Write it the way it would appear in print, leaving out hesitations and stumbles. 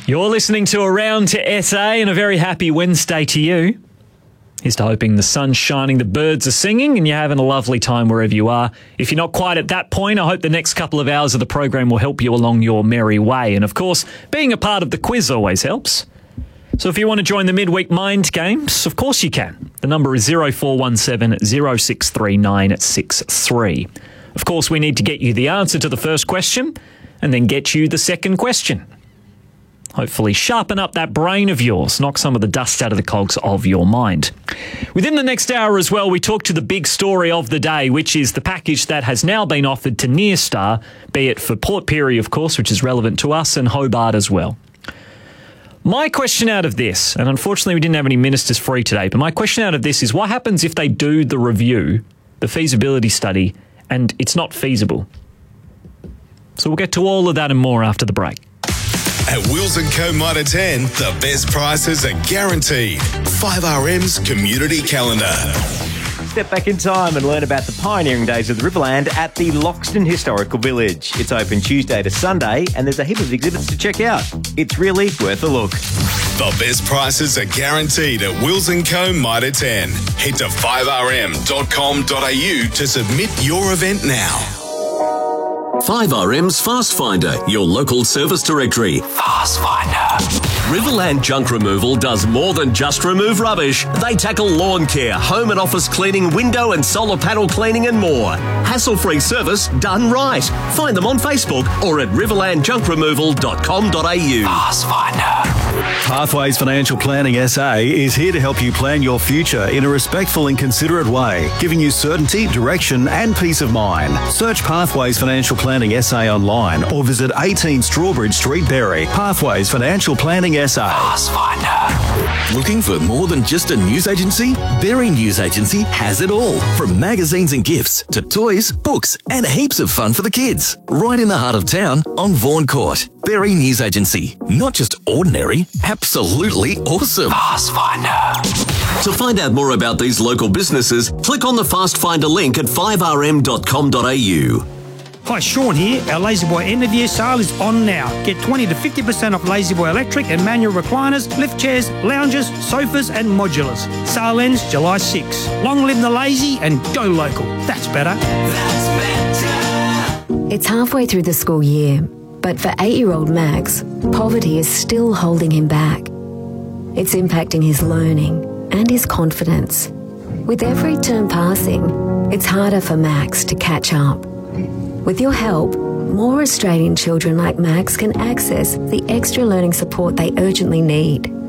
You're listening to Around to SA, and a very happy Wednesday to you. Here's to hoping the sun's shining, the birds are singing, and you're having a lovely time wherever you are. If you're not quite at that point, I hope the next couple of hours of the program will help you along your merry way. And of course, being a part of the quiz always helps. So if you want to join the midweek mind games, of course you can. The number is 0417 063 963. Of course, we need to get you the answer to the first question and then get you the second question. Hopefully sharpen up that brain of yours, knock some of the dust out of the cogs of your mind. Within the next hour as well, we talk to the big story of the day, which is the package that has now been offered to Nearstar, be it for Port Pirie, of course, which is relevant to us, and Hobart as well. My question out of this, and unfortunately we didn't have any ministers free today, but my question out of this is what happens if they do the review, the feasibility study, and it's not feasible? So we'll get to all of that and more after the break. At Wills & Co Mitre 10, the best prices are guaranteed. 5RM's Community Calendar. Step back in time and learn about the pioneering days of the Riverland at the Loxton Historical Village. It's open Tuesday to Sunday and there's a heap of exhibits to check out. It's really worth a look. The best prices are guaranteed at Wills & Co Mitre 10. Head to 5rm.com.au to submit your event now. 5RM's Fast Finder, your local service directory. Fast Finder. Riverland Junk Removal does more than just remove rubbish. They tackle lawn care, home and office cleaning, window and solar panel cleaning and more. Hassle-free service done right. Find them on Facebook or at riverlandjunkremoval.com.au. Fast Finder. Pathways Financial Planning SA is here to help you plan your future in a respectful and considerate way, giving you certainty, direction and peace of mind. Search Pathways Financial Planning SA online or visit 18 Strawbridge Street, Berry. Pathways Financial Planning SA. Fast Finder. Looking for more than just a news agency? Berry News Agency has it all. From magazines and gifts to toys, books and heaps of fun for the kids. Right in the heart of town on Vaughan Court. Berry News Agency. Not just ordinary, absolutely awesome. Fast Finder. To find out more about these local businesses, click on the Fast Finder link at 5rm.com.au. Hi, Sean here. Our La-Z-Boy end of year sale is on now. Get 20 to 50% off La-Z-Boy electric and manual recliners, lift chairs, lounges, sofas and modulars. Sale ends July 6. Long live the lazy and go local. That's better. That's better. It's halfway through the school year, but for 8-year-old Max, poverty is still holding him back. It's impacting his learning and his confidence. With every term passing, it's harder for Max to catch up. With your help, more Australian children like Max can access the extra learning support they urgently need.